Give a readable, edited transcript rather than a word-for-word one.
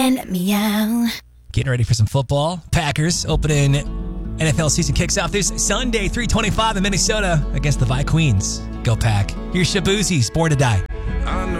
and meow. Getting ready for some football. Packers opening NFL season kicks off this Sunday, 3:25 in Minnesota against the Vi Queens. Go Pack. Here's Shabuzi's Born to Die.